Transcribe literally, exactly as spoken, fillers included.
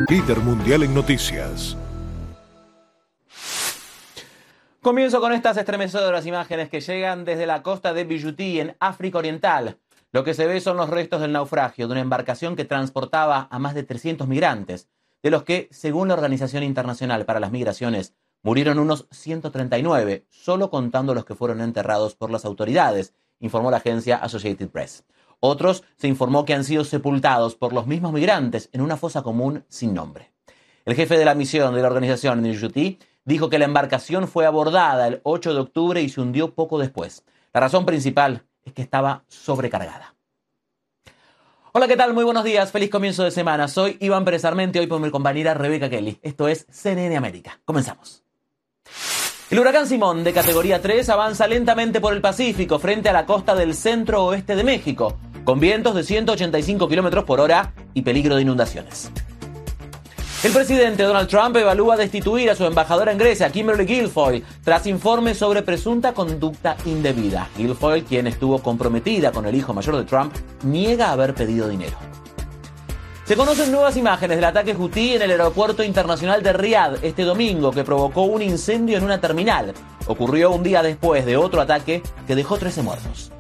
Líder mundial en noticias. Comienzo con estas estremecedoras imágenes que llegan desde la costa de Djibouti, en África Oriental. Lo que se ve son los restos del naufragio de una embarcación que transportaba a más de trescientos migrantes, de los que, según la Organización Internacional para las Migraciones, murieron unos ciento treinta y nueve, solo contando los que fueron enterrados por las autoridades, informó la agencia Associated Press. Otros se informó que han sido sepultados por los mismos migrantes en una fosa común sin nombre. El jefe de la misión de la organización en Djibouti dijo que la embarcación fue abordada el ocho de octubre y se hundió poco después. La razón principal es que estaba sobrecargada. Hola, ¿qué tal? Muy buenos días. Feliz comienzo de semana. Soy Iván Pérez Armenti, hoy por mi compañera Rebeca Kelly. Esto es C N N América. Comenzamos. El huracán Simón, de categoría tres, avanza lentamente por el Pacífico frente a la costa del centro-oeste de México, con vientos de ciento ochenta y cinco kilómetros por hora y peligro de inundaciones. El presidente Donald Trump evalúa destituir a su embajadora en Grecia, Kimberly Guilfoyle, tras informes sobre presunta conducta indebida. Guilfoyle, quien estuvo comprometida con el hijo mayor de Trump, niega haber pedido dinero. Se conocen nuevas imágenes del ataque hutí en el aeropuerto internacional de Riad este domingo, que provocó un incendio en una terminal. Ocurrió un día después de otro ataque que dejó trece muertos.